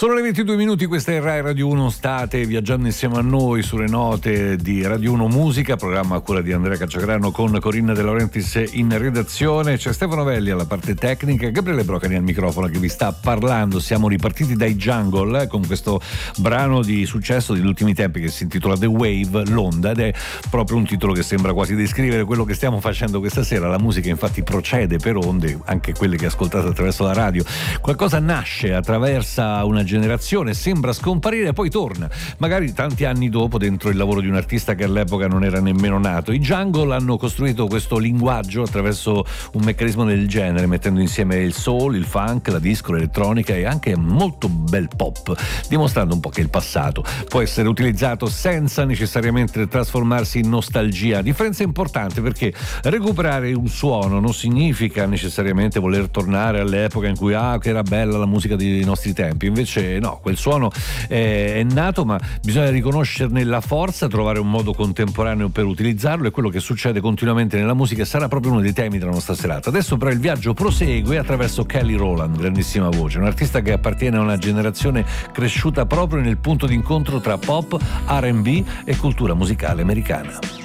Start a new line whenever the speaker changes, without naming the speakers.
Sono le 22 minuti, questa è Rai Radio 1, state viaggiando insieme a noi sulle note di Radio 1 Musica, programma a cura di Andrea Cacciagrano con Corinna De Laurentiis in redazione. C'è Stefano Velli alla parte tecnica, Gabriele Brocani al microfono che vi sta parlando. Siamo ripartiti dai Jungle con questo brano di successo degli ultimi tempi che si intitola The Wave, l'onda, ed è proprio un titolo che sembra quasi descrivere quello che stiamo facendo questa sera. La musica infatti procede per onde, anche quelle che ascoltate attraverso la radio. Qualcosa nasce, attraversa una generazione, sembra scomparire e poi torna, magari tanti anni dopo, dentro il lavoro di un artista che all'epoca non era nemmeno nato. I Jungle hanno costruito questo linguaggio attraverso un meccanismo del genere, mettendo insieme il soul, il funk, la disco, l'elettronica e anche molto bel pop, dimostrando un po' che il passato può essere utilizzato senza necessariamente trasformarsi in nostalgia. Differenza importante, perché recuperare un suono non significa necessariamente voler tornare all'epoca in cui che era bella la musica dei nostri tempi. Invece no, quel suono è nato, ma bisogna riconoscerne la forza, trovare un modo contemporaneo per utilizzarlo. E quello che succede continuamente nella musica sarà proprio uno dei temi della nostra serata. Adesso però il viaggio prosegue attraverso Kelly Rowland, grandissima voce, un artista che appartiene a una generazione cresciuta proprio nel punto d'incontro tra pop, R&B e cultura musicale americana.